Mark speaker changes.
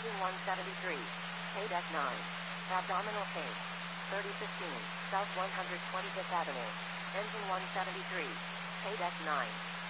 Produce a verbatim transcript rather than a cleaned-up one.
Speaker 1: Engine one seventy-three. K-Deck nine. Abdominal cage. thirty fifteen, South one hundred twenty-fifth Avenue. Engine one seventy-three. K-Deck nine.